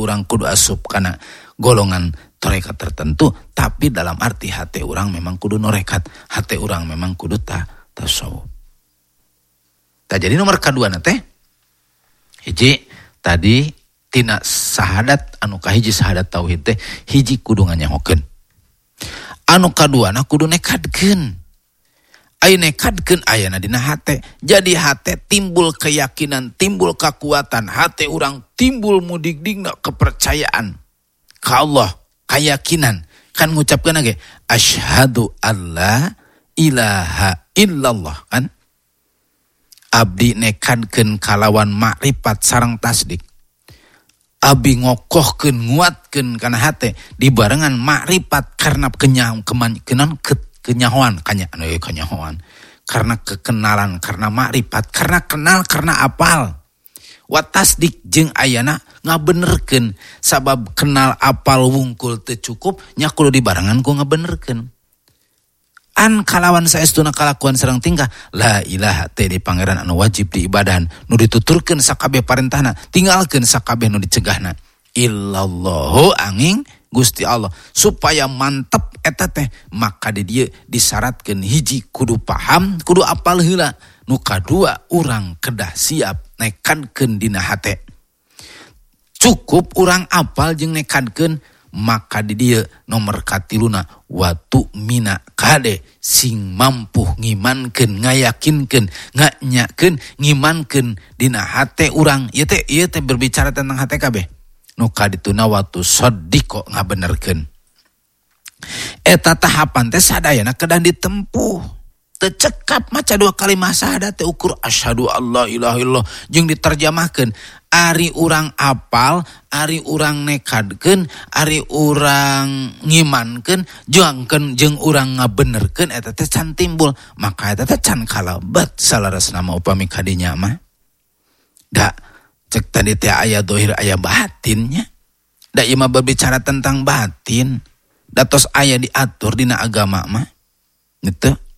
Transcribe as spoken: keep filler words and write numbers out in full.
orang kudu asup kana golongan tarekat tertentu, tapi dalam arti hati orang memang kudu norekat, hati orang memang kudu ta tasawuf. Tah jadi nomor kedua na teh hiji tadi tina sahadat anu kahiji sahadat tauhid teh hiji kudu nganyahokeun. Anu kadua na kudu nekadkeun. Aya nekadkeun ayana dina hate. Jadi hate timbul keyakinan, timbul kekuatan, hate orang timbul mudigdigna kepercayaan ka Allah, keyakinan. Kan ngucapkeun ge asyhadu alla ilaha illallah kan. Abdi nekadkeun kalawan makrifat sareng tasdik. Abi ngokohkeun nguatkeun kana hate dibarengan makrifat karena kenyang keman kenan ke kenyahoan kanya anu kenyahoan karena kekenalan karena makrifat karena kenal karena apal wa tasdik jeung ayana ngabenerkeun sabab kenal apal wungkul teu cukup nya kudu dibarengan ku ngabenerkeun an kalawan saestuna kalakuan sareng tingkah la ilaha teh di pangeran anu wajib diibadahan nu dituturkeun sakabeh parentahna tinggalkeun sakabeh nu dicegahna illallahu anging Gusti Allah supaya mantep eta teh maka di dieu disyaratkeun hiji kudu paham kudu apal heula nu kadua urang kedah siap nekadkeun dina hate cukup urang apal jeung nekadkeun maka di dieu nomor katiluna watu mina kade sing mampu ngimankeun ngayakinkeun nganyakeun ngimankeun dina hate urang ieu teh ieu teh berbicara tentang hate kabeh nu kadituna watu sadiqo ngabenerkeun. Eta tahapan teh sadayana kedah ditempuh. Teu cekap maca dua kalimat syahadat teh ukur asyhadu alla ilaha illallah jeung diterjemahkeun ari urang apal, ari urang nekadkeun, ari urang ngimankeun, jangkeun jeung urang ngabenerkeun eta teh can timbul. Maka eta teh can kalabat salarasna mah upami kadinya mah. Da cek tadi teh aya dohir aya batinnya. Da ieu mah berbicara tentang batin. Da tos aya diatur dina agama mah. Gitu.